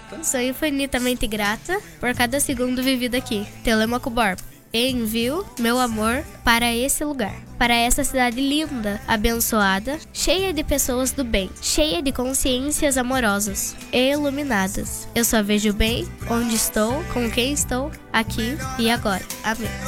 grata. Sou infinitamente grata por cada segundo vivido aqui. Telêmaco Borba. E envio meu amor para esse lugar, para essa cidade linda, abençoada, cheia de pessoas do bem, cheia de consciências amorosas e iluminadas. Eu só vejo bem onde estou, com quem estou, aqui e agora. Amém.